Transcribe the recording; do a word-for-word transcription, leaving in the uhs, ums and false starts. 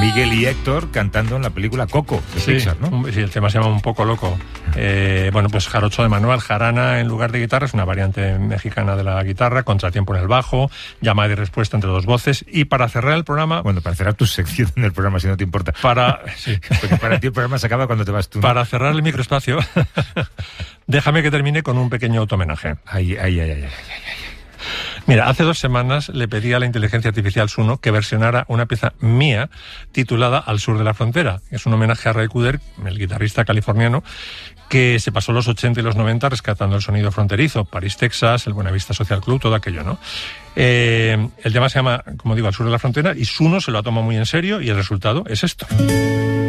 Miguel y Héctor cantando en la película Coco de sí, Pixar, ¿no? Un, sí, el tema se llama Un poco loco. Eh, bueno, pues jarocho de manual, jarana en lugar de guitarra, es una variante mexicana de la guitarra, contratiempo en el bajo, llamada y respuesta entre dos voces. Y para cerrar el programa... Bueno, para cerrar tu sección en el programa, si no te importa. Para, sí. Porque para ti el programa se acaba cuando te vas tú, ¿no? Para cerrar el microespacio, déjame que termine con un pequeño automenaje. Ay, ay, ay, ay, ay, ay, ay. Mira, hace dos semanas le pedí a la inteligencia artificial Suno que versionara una pieza mía titulada Al sur de la frontera. Es un homenaje a Ray Cooder, el guitarrista californiano, que se pasó los ochenta y los noventa rescatando el sonido fronterizo, París, Texas, el Buenavista Social Club, todo aquello, ¿no? Eh, el tema se llama, como digo, Al sur de la frontera, y Suno se lo ha tomado muy en serio y el resultado es esto.